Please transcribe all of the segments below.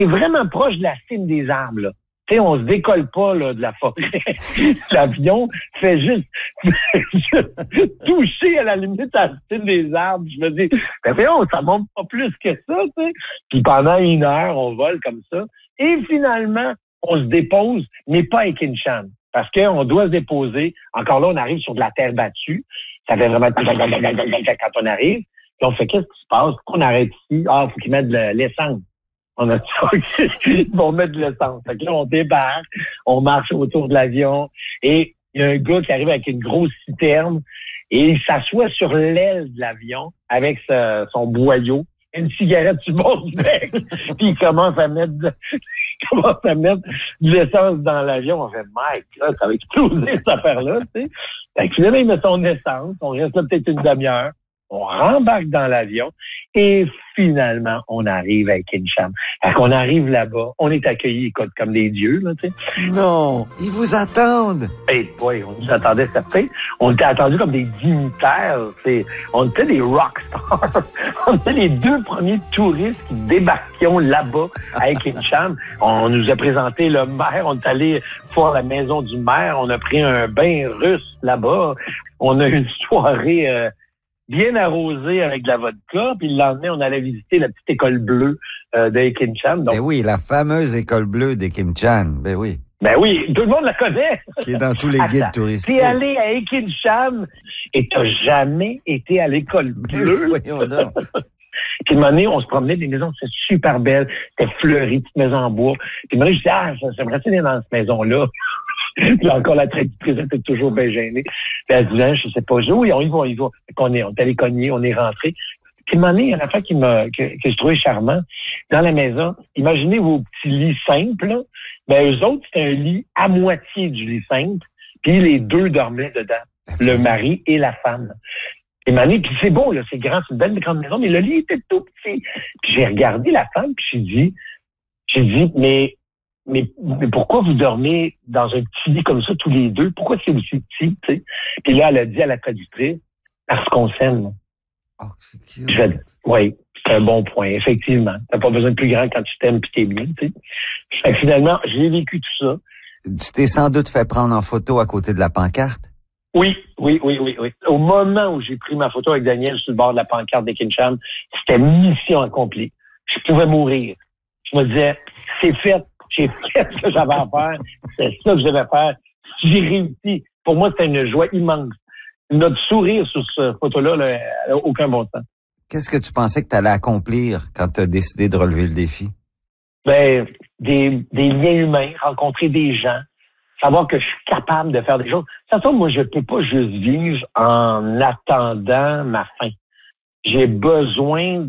C'est vraiment proche de la cime des arbres, là. Tu sais, on se décolle pas là, de la forêt. L'avion fait juste toucher à la limite à la cime des arbres. Je me dis, ben voyons, ça monte pas plus que ça, tu sais. Puis pendant 1 heure, on vole comme ça. Et finalement, on se dépose, mais pas à Ekin-Chan. Parce qu'on doit se déposer. Encore là, on arrive sur de la terre battue. Ça fait vraiment quand on arrive. Puis on fait, qu'est-ce qui se passe? Pourquoi on arrête ici? Ah, faut qu'ils mettent de l'essence. On a dit, ils vont mettre de l'essence. Fait que là, on débarque, on marche autour de l'avion et il y a un gars qui arrive avec une grosse citerne et il s'assoit sur l'aile de l'avion avec son boyau, une cigarette sur le bord du bec, puis il commence à mettre de l'essence dans l'avion. On fait, Mike, là, ça va exploser cette affaire-là, tu sais. Fait que finalement, il met son essence, on reste là peut-être une demi-heure. On rembarque dans l'avion et finalement, on arrive à Ekin-Chan. Fait qu'on arrive là-bas, on est accueillis comme des dieux, là, tu sais. Non, ils vous attendent. Eh boy, on nous attendait certains. On était attendus comme des dignitaires. On était des rockstars. On était les 2 premiers touristes qui débarquions là-bas à Ekin-Chan. On nous a présenté le maire. On est allé voir la maison du maire. On a pris un bain russe là-bas. On a eu une soirée bien arrosé avec de la vodka, puis le lendemain, on allait visiter la petite école bleue d'Ekin-Chan. Ben oui, la fameuse école bleue d'Ekin-Chan, ben oui. Ben oui, tout le monde la connaît. Qui est dans tous les guides touristiques. T'es allé à Ekin-Chan et t'as jamais été à l'école bleue. Voyons donc. Puis, une année, on se promenait des maisons, c'était super belle, c'était fleuri, petite maison en bois. Puis, une année, je dis, j'aimerais aller dans cette maison-là. Puis encore, la traductrice était toujours bien gênée. Puis, elle disait, je sais pas, oui, on y va. On est allé cogner, on est rentré. Puis, une année, il y a une affaire que je trouvais charmant. Dans la maison, imaginez vos petits lits simples, là. Ben, eux autres, c'était un lit à moitié du lit simple. Puis, les 2 dormaient dedans. Le mari et la femme. Et Mané, puis c'est beau, là, c'est grand, c'est une belle grande maison, mais le lit était tout petit. Puis j'ai regardé la femme, puis j'ai dit, mais pourquoi vous dormez dans un petit lit comme ça tous les 2? Pourquoi c'est aussi petit, tu sais? Puis là, elle a dit à la traductrice, parce qu'on s'aime. Oh, c'est cute. Oui, c'est un bon point, effectivement. T'as pas besoin de plus grand quand tu t'aimes puis t'es bien, tu sais. Fait que finalement, j'ai vécu tout ça. Tu t'es sans doute fait prendre en photo à côté de la pancarte? Oui. Au moment où j'ai pris ma photo avec Daniel sur le bord de la pancarte d'Ekin-Chan, c'était mission accomplie. Je pouvais mourir. Je me disais, c'est fait. J'ai fait ce que j'avais à faire. C'est ça que je devais faire. J'ai réussi. Pour moi, c'était une joie immense. Notre sourire sur cette photo-là, là, elle n'a aucun bon sens. Qu'est-ce que tu pensais que tu allais accomplir quand tu as décidé de relever le défi? Ben, des liens humains, rencontrer des gens, savoir que je suis capable de faire des choses. De toute façon, moi, je peux pas juste vivre en attendant ma fin. J'ai besoin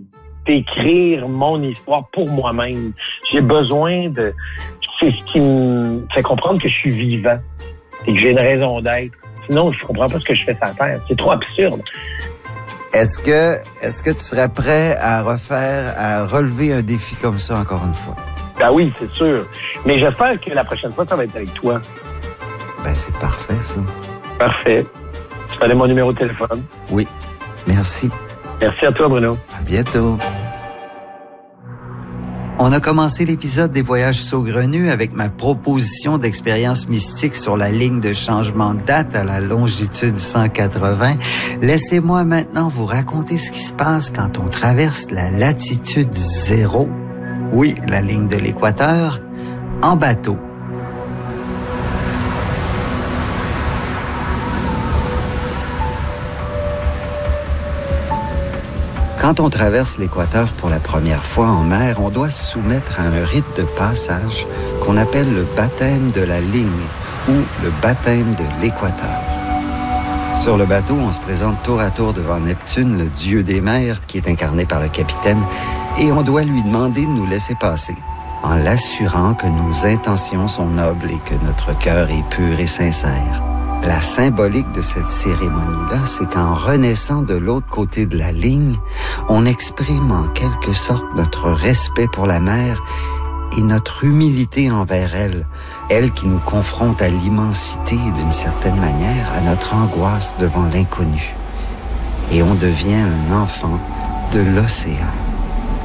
d'écrire mon histoire pour moi-même. J'ai besoin c'est ce qui me fait comprendre que je suis vivant et que j'ai une raison d'être. Sinon, je comprends pas ce que je fais sur la Terre. C'est trop absurde. Est-ce que tu serais prêt à relever un défi comme ça encore une fois? Ben oui, c'est sûr. Mais j'espère que la prochaine fois, ça va être avec toi. Ben, c'est parfait, ça. Parfait. Tu connais mon numéro de téléphone? Oui. Merci. Merci à toi, Bruno. À bientôt. On a commencé l'épisode des Voyages saugrenus avec ma proposition d'expérience mystique sur la ligne de changement de date à la longitude 180. Laissez-moi maintenant vous raconter ce qui se passe quand on traverse la latitude 0. Oui, la ligne de l'équateur, en bateau. Quand on traverse l'équateur pour la première fois en mer, on doit se soumettre à un rite de passage qu'on appelle le baptême de la ligne ou le baptême de l'équateur. Sur le bateau, on se présente tour à tour devant Neptune, le dieu des mers, qui est incarné par le capitaine, et on doit lui demander de nous laisser passer, en l'assurant que nos intentions sont nobles et que notre cœur est pur et sincère. La symbolique de cette cérémonie-là, c'est qu'en renaissant de l'autre côté de la ligne, on exprime en quelque sorte notre respect pour la mer et notre humilité envers elle, elle qui nous confronte à l'immensité et d'une certaine manière à notre angoisse devant l'inconnu. Et on devient un enfant de l'océan.